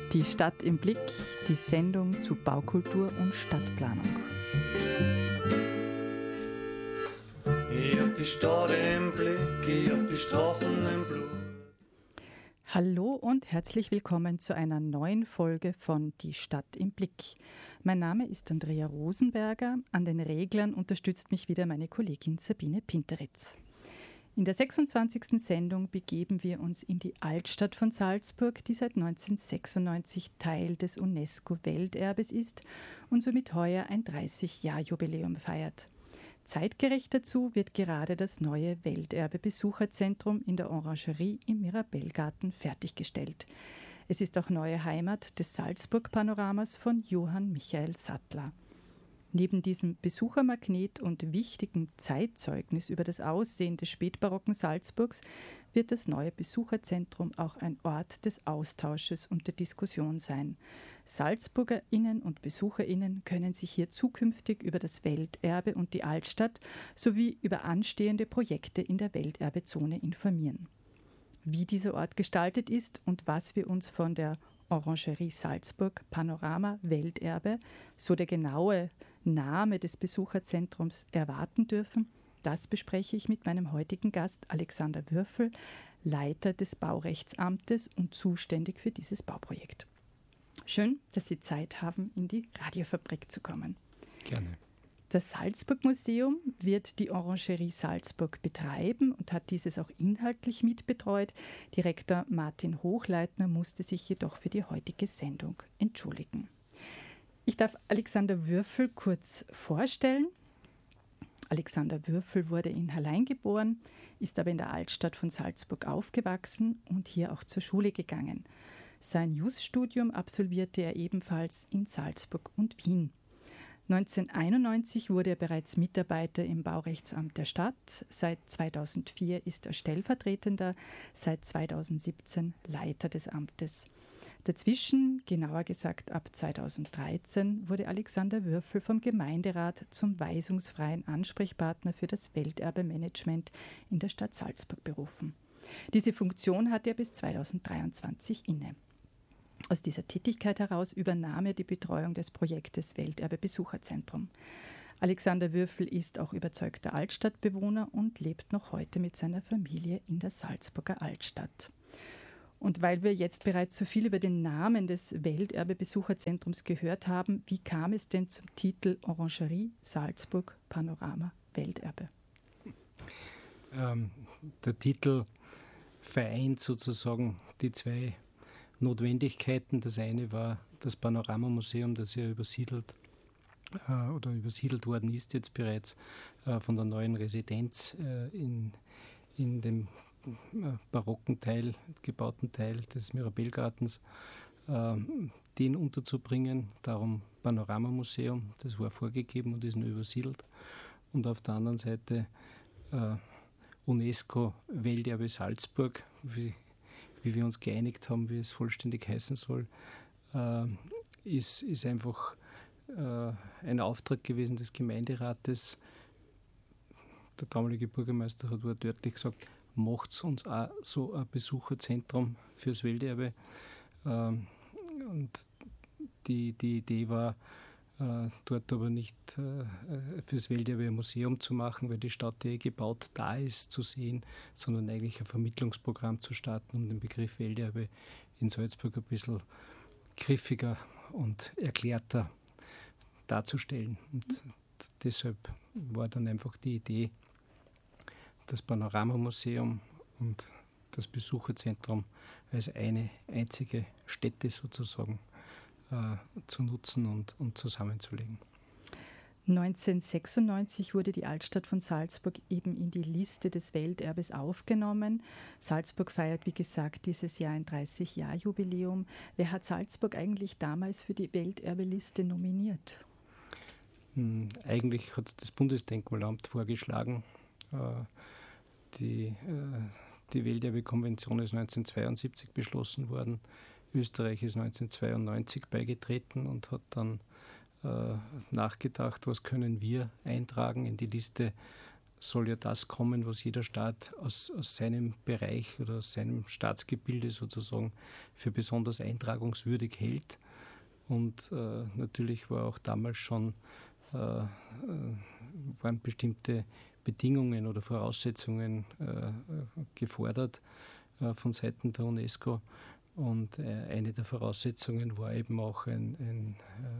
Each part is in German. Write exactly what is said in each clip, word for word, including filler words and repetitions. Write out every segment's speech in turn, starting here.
Die Stadt im Blick, die Sendung zu Baukultur und Stadtplanung. Ich hab die Stadt im Blick, ich hab die Straßen im Blut. Hallo und herzlich willkommen zu einer neuen Folge von Die Stadt im Blick. Mein Name ist Andrea Rosenberger. An den Reglern unterstützt mich wieder meine Kollegin Sabine Pinteritz. In der sechsundzwanzigsten Sendung begeben wir uns in die Altstadt von Salzburg, die seit neunzehnhundertsechsundneunzig Teil des UNESCO-Welterbes ist und somit heuer ein dreißig-Jahr-Jubiläum feiert. Zeitgerecht dazu wird gerade das neue Welterbe-Besucherzentrum in der Orangerie im Mirabellgarten fertiggestellt. Es ist auch neue Heimat des Salzburg-Panoramas von Johann Michael Sattler. Neben diesem Besuchermagnet und wichtigen Zeitzeugnis über das Aussehen des spätbarocken Salzburgs wird das neue Besucherzentrum auch ein Ort des Austausches und der Diskussion sein. SalzburgerInnen und BesucherInnen können sich hier zukünftig über das Welterbe und die Altstadt sowie über anstehende Projekte in der Welterbezone informieren. Wie dieser Ort gestaltet ist und was wir uns von der Orangerie Salzburg Panorama Welterbe, so der genaue Name des Besucherzentrums, erwarten dürfen, das bespreche ich mit meinem heutigen Gast Alexander Würfel, Leiter des Baurechtsamtes und zuständig für dieses Bauprojekt. Schön, dass Sie Zeit haben, in die Radiofabrik zu kommen. Gerne. Das Salzburg-Museum wird die Orangerie Salzburg betreiben und hat dieses auch inhaltlich mitbetreut. Direktor Martin Hochleitner musste sich jedoch für die heutige Sendung entschuldigen. Ich darf Alexander Würfel kurz vorstellen. Alexander Würfel wurde in Hallein geboren, ist aber in der Altstadt von Salzburg aufgewachsen und hier auch zur Schule gegangen. Sein Jus-Studium absolvierte er ebenfalls in Salzburg und Wien. neunzehnhunderteinundneunzig wurde er bereits Mitarbeiter im Baurechtsamt der Stadt. Seit zweitausendvier ist er stellvertretender, seit zweitausendsiebzehn Leiter des Amtes. Dazwischen, genauer gesagt ab zweitausenddreizehn, wurde Alexander Würfel vom Gemeinderat zum weisungsfreien Ansprechpartner für das Welterbemanagement in der Stadt Salzburg berufen. Diese Funktion hatte er bis zweitausenddreiundzwanzig inne. Aus dieser Tätigkeit heraus übernahm er die Betreuung des Projektes Welterbe-Besucherzentrum. Alexander Würfel ist auch überzeugter Altstadtbewohner und lebt noch heute mit seiner Familie in der Salzburger Altstadt. Und weil wir jetzt bereits so viel über den Namen des Welterbe-Besucherzentrums gehört haben, wie kam es denn zum Titel Orangerie Salzburg Panorama Welterbe? Ähm, der Titel vereint sozusagen die zwei Notwendigkeiten. Das eine war das Panoramamuseum, das ja übersiedelt äh, oder übersiedelt worden ist jetzt bereits äh, von der neuen Residenz äh, in, in dem äh, barocken Teil, gebauten Teil des Mirabellgartens, äh, den unterzubringen. Darum Panoramamuseum, das war vorgegeben und ist nur übersiedelt. Und auf der anderen Seite äh, UNESCO Welterbe Salzburg, wie wie wir uns geeinigt haben, wie es vollständig heißen soll, äh, ist, ist einfach äh, ein Auftrag gewesen des Gemeinderates. Der damalige Bürgermeister hat wortwörtlich gesagt, macht uns auch so ein Besucherzentrum fürs Welterbe. Äh, und die, die Idee war, äh, dort aber nicht äh, fürs Welterbe ein Museum zu machen, weil die Stadt eh gebaut da ist, zu sehen, sondern eigentlich ein Vermittlungsprogramm zu starten, um den Begriff Welterbe in Salzburg ein bisschen griffiger und erklärter darzustellen. Und deshalb war dann einfach die Idee, das Panoramamuseum und das Besucherzentrum als eine einzige Stätte sozusagen äh, zu nutzen und, und zusammenzulegen. neunzehnhundertsechsundneunzig wurde die Altstadt von Salzburg eben in die Liste des Welterbes aufgenommen. Salzburg feiert, wie gesagt, dieses Jahr ein dreißig-Jahr-Jubiläum. Wer hat Salzburg eigentlich damals für die Welterbeliste nominiert? Hm, eigentlich hat das Bundesdenkmalamt vorgeschlagen. Äh, die, äh, die Welterbe-Konvention ist neunzehnhundertzweiundsiebzig beschlossen worden. Österreich ist neunzehnhundertzweiundneunzig beigetreten und hat dann äh, nachgedacht, was können wir eintragen in die Liste soll ja das kommen, was jeder Staat aus, aus seinem Bereich oder aus seinem Staatsgebilde sozusagen für besonders eintragungswürdig hält. Und äh, natürlich war auch damals schon äh, äh, waren bestimmte Bedingungen oder Voraussetzungen äh, gefordert äh, von Seiten der UNESCO. Und äh, eine der Voraussetzungen war eben auch ein, ein,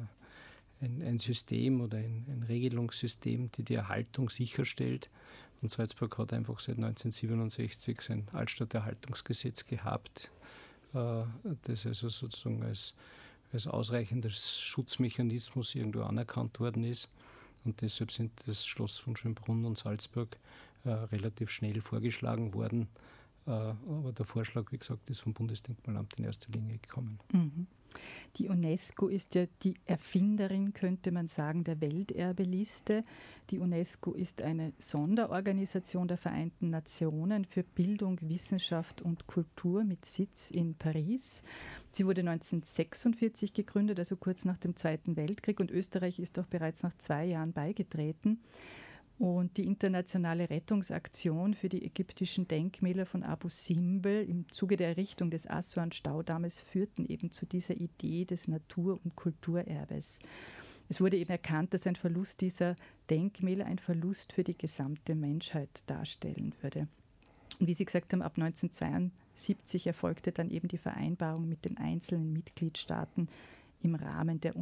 äh, ein, ein System oder ein, ein Regelungssystem, die die Erhaltung sicherstellt. Und Salzburg hat einfach seit neunzehnhundertsiebenundsechzig sein Altstadterhaltungsgesetz gehabt, äh, das also sozusagen als, als ausreichender Schutzmechanismus irgendwo anerkannt worden ist. Und deshalb sind das Schloss von Schönbrunn und Salzburg äh, relativ schnell vorgeschlagen worden. Äh, aber der Vorschlag, wie gesagt, ist vom Bundesdenkmalamt in erster Linie gekommen. Mhm. Die UNESCO ist ja die Erfinderin, könnte man sagen, der Welterbeliste. Die UNESCO ist eine Sonderorganisation der Vereinten Nationen für Bildung, Wissenschaft und Kultur mit Sitz in Paris. Sie wurde neunzehnhundertsechsundvierzig gegründet, also kurz nach dem Zweiten Weltkrieg, und Österreich ist auch bereits nach zwei Jahren beigetreten. Und die internationale Rettungsaktion für die ägyptischen Denkmäler von Abu Simbel im Zuge der Errichtung des Assuan-Staudammes führten eben zu dieser Idee des Natur- und Kulturerbes. Es wurde eben erkannt, dass ein Verlust dieser Denkmäler ein Verlust für die gesamte Menschheit darstellen würde. Und wie Sie gesagt haben, ab neunzehnhundertzweiundsiebzig erfolgte dann eben die Vereinbarung mit den einzelnen Mitgliedstaaten im Rahmen der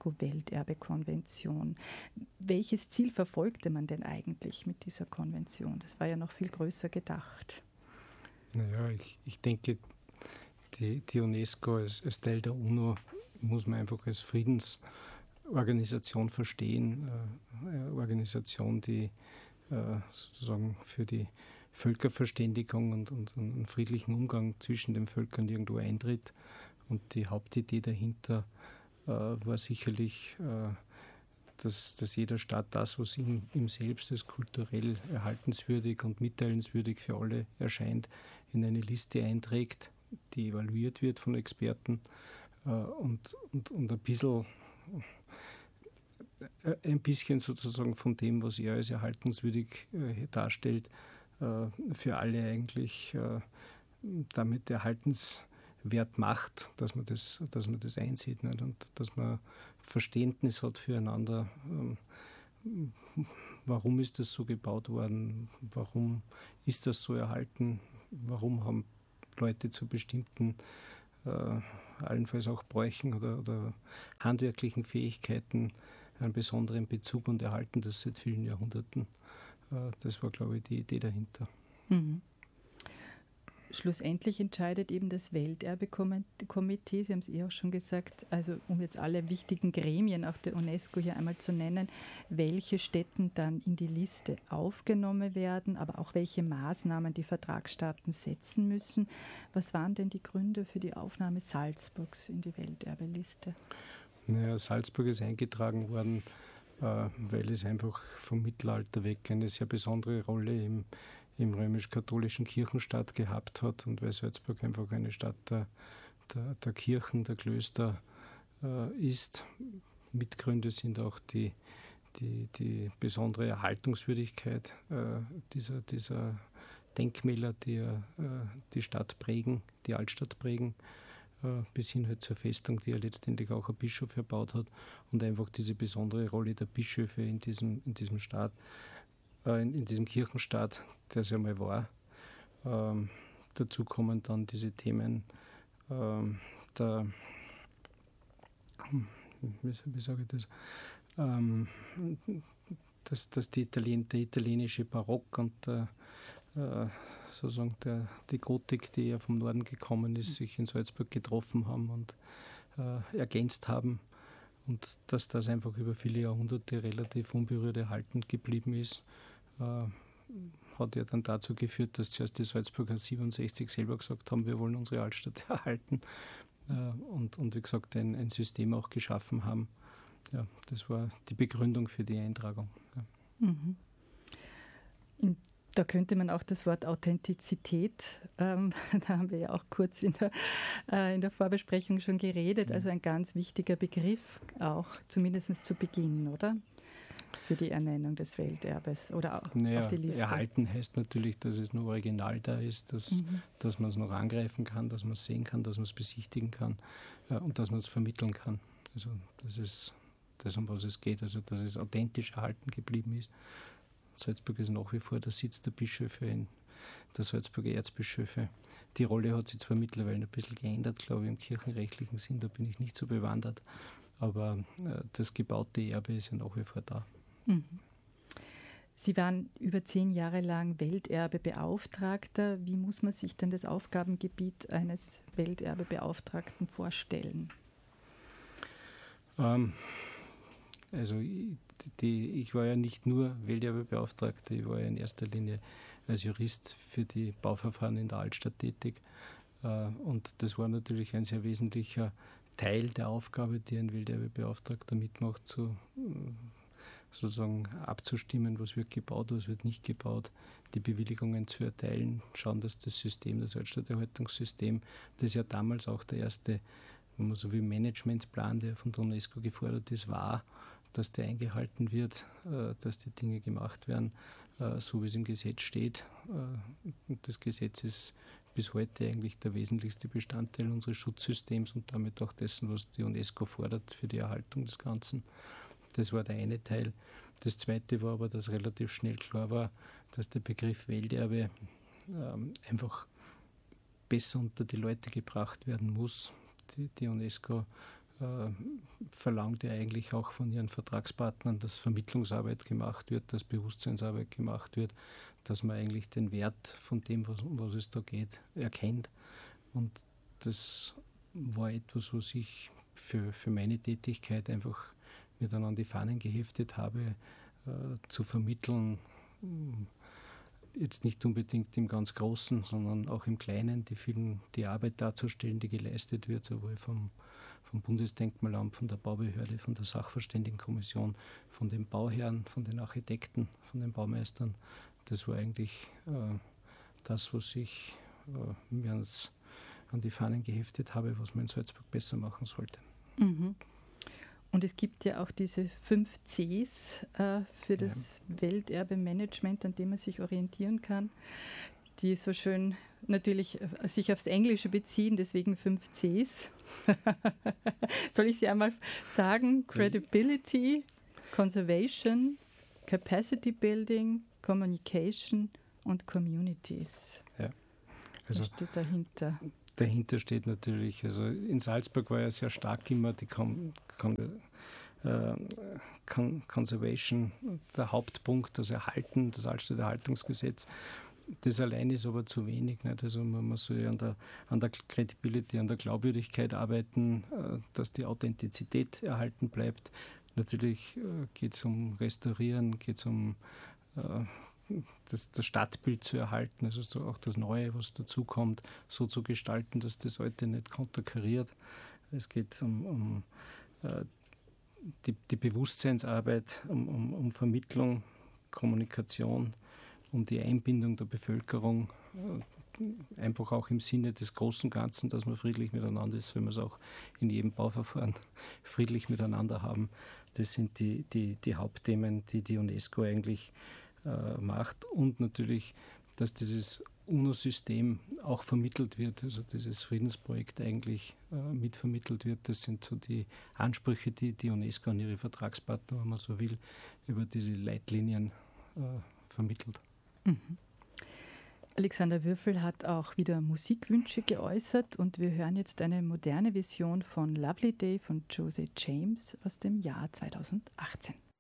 UNESCO-Welterbekonvention. Welches Ziel verfolgte man denn eigentlich mit dieser Konvention? Das war ja noch viel größer gedacht. Naja, ich, ich denke, die, die UNESCO als, als Teil der UNO muss man einfach als Friedensorganisation verstehen. Eine Organisation, die äh, sozusagen für die Völkerverständigung und, und einen friedlichen Umgang zwischen den Völkern irgendwo eintritt. Und die Hauptidee dahinter äh, war sicherlich, äh, dass, dass jeder Staat das, was ihm, ihm selbst als kulturell erhaltenswürdig und mitteilenswürdig für alle erscheint, in eine Liste einträgt, die evaluiert wird von Experten äh, und, und, und ein bisschen, äh, ein bisschen sozusagen von dem, was er als erhaltenswürdig äh, darstellt, äh, für alle eigentlich äh, damit erhaltenswürdig Wert macht, dass man das, dass man das einsieht, nicht? Und dass man Verständnis hat füreinander. Ähm, warum ist das so gebaut worden? Warum ist das so erhalten? Warum haben Leute zu bestimmten, äh, allenfalls auch Bräuchen oder, oder handwerklichen Fähigkeiten einen besonderen Bezug und erhalten das seit vielen Jahrhunderten? Äh, das war, glaube ich, die Idee dahinter. Mhm. Schlussendlich entscheidet eben das Welterbekomitee, Sie haben es eh auch schon gesagt, also um jetzt alle wichtigen Gremien auch der UNESCO hier einmal zu nennen, welche Stätten dann in die Liste aufgenommen werden, aber auch welche Maßnahmen die Vertragsstaaten setzen müssen. Was waren denn die Gründe für die Aufnahme Salzburgs in die Welterbeliste? Naja, Salzburg ist eingetragen worden, äh, weil es einfach vom Mittelalter weg eine sehr besondere Rolle im im römisch-katholischen Kirchenstaat gehabt hat und weil Salzburg einfach eine Stadt der, der, der Kirchen, der Klöster äh, ist. Mitgründe sind auch die, die, die besondere Erhaltungswürdigkeit äh, dieser, dieser Denkmäler, die äh, die Stadt prägen, die Altstadt prägen, äh, bis hin halt zur Festung, die ja letztendlich auch ein Bischof erbaut hat, und einfach diese besondere Rolle der Bischöfe in diesem, in diesem Staat. In, in diesem Kirchenstaat, der es ja mal war. Ähm, dazu kommen dann diese Themen ähm, der, wie, wie sage ich das, ähm, dass, dass die Italien, der italienische Barock und der, äh, sozusagen der, die Gotik, die ja vom Norden gekommen ist, sich in Salzburg getroffen haben und äh, ergänzt haben. Und dass das einfach über viele Jahrhunderte relativ unberührt erhalten geblieben ist, äh, hat ja dann dazu geführt, dass zuerst die Salzburger siebenundsechzig selber gesagt haben, wir wollen unsere Altstadt erhalten äh, und, und wie gesagt ein, ein System auch geschaffen haben. Ja, das war die Begründung für die Eintragung. Ja. Mhm. In, da könnte man auch das Wort Authentizität, ähm, da haben wir ja auch kurz in der, äh, in der Vorbesprechung schon geredet, also ein ganz wichtiger Begriff, auch zumindest zu Beginn, oder? für die Ernennung des Welterbes oder auch naja, auf die Liste? Erhalten heißt natürlich, dass es noch original da ist, dass, Mhm. dass man es noch angreifen kann, dass man es sehen kann, dass man es besichtigen kann äh, und dass man es vermitteln kann. Also das ist das, um was es geht, also dass es authentisch erhalten geblieben ist. Salzburg ist nach wie vor der Sitz der Bischöfe, in der Salzburger Erzbischöfe. Die Rolle hat sich zwar mittlerweile ein bisschen geändert, glaube ich, im kirchenrechtlichen Sinn, da bin ich nicht so bewandert, aber äh, das gebaute Erbe ist ja nach wie vor da. Mhm. Sie waren über zehn Jahre lang Welterbebeauftragter. Wie muss man sich denn das Aufgabengebiet eines Welterbebeauftragten vorstellen? Ähm, also ich, die, ich war ja nicht nur Welterbebeauftragter, ich war ja in erster Linie als Jurist für die Bauverfahren in der Altstadt tätig. Äh, und das war natürlich ein sehr wesentlicher Teil der Aufgabe, die ein Welterbebeauftragter mitmacht, zu, sozusagen abzustimmen, was wird gebaut, was wird nicht gebaut, die Bewilligungen zu erteilen, schauen, dass das System, das Altstadterhaltungssystem, das ja damals auch der erste, wenn man so wie Managementplan, der von der UNESCO gefordert ist, war, dass der eingehalten wird, äh, dass die Dinge gemacht werden, äh, so wie es im Gesetz steht. Äh, und das Gesetz ist bis heute eigentlich der wesentlichste Bestandteil unseres Schutzsystems und damit auch dessen, was die UNESCO fordert für die Erhaltung des Ganzen. Das war der eine Teil. Das zweite war aber, dass relativ schnell klar war, dass der Begriff Welterbe ähm, einfach besser unter die Leute gebracht werden muss. Die, die UNESCO äh, verlangt ja eigentlich auch von ihren Vertragspartnern, dass Vermittlungsarbeit gemacht wird, dass Bewusstseinsarbeit gemacht wird, dass man eigentlich den Wert von dem, was, um was es da geht, erkennt. Und das war etwas, was ich für, für meine Tätigkeit einfach mir dann an die Fahnen geheftet habe, äh, zu vermitteln, jetzt nicht unbedingt im ganz Großen, sondern auch im Kleinen, die, vielen, die Arbeit darzustellen, die geleistet wird, sowohl vom, vom Bundesdenkmalamt, von der Baubehörde, von der Sachverständigenkommission, von den Bauherren, von den Architekten, von den Baumeistern. Das war eigentlich äh, das, was ich äh, mir ans, an die Fahnen geheftet habe, was man in Salzburg besser machen sollte. Mhm. Und es gibt ja auch diese fünf Cs äh, für das ja. Welterbe-Management, an dem man sich orientieren kann, die so schön natürlich äh, sich aufs Englische beziehen, deswegen fünf Cs. Soll ich sie einmal sagen? Credibility, Conservation, Capacity Building, Communication und Communities. Ja. Also was steht dahinter? Dahinter steht natürlich, also in Salzburg war ja sehr stark immer die Con- Con- äh, Con- Conservation, der Hauptpunkt, das Erhalten, das Altstadterhaltungsgesetz. Das allein ist aber zu wenig. Nicht? Also man muss ja an der, an der Credibility, an der Glaubwürdigkeit arbeiten, äh, dass die Authentizität erhalten bleibt. Natürlich äh, geht es um Restaurieren, geht es um äh, Das, das Stadtbild zu erhalten, also so auch das Neue, was dazukommt, so zu gestalten, dass das Alte nicht konterkariert. Es geht um, um äh, die, die Bewusstseinsarbeit, um, um, um Vermittlung, Kommunikation, um die Einbindung der Bevölkerung, äh, einfach auch im Sinne des großen Ganzen, dass man friedlich miteinander ist, wenn wir es auch in jedem Bauverfahren friedlich miteinander haben. Das sind die, die, die Hauptthemen, die die UNESCO eigentlich macht, und natürlich, dass dieses UNO-System auch vermittelt wird, also dieses Friedensprojekt eigentlich äh, mitvermittelt wird. Das sind so die Ansprüche, die die UNESCO an ihre Vertragspartner, wenn man so will, über diese Leitlinien äh, vermittelt. Mhm. Alexander Würfel hat auch wieder Musikwünsche geäußert und wir hören jetzt eine moderne Version von Lovely Day von José James aus dem Jahr zweitausendachtzehn.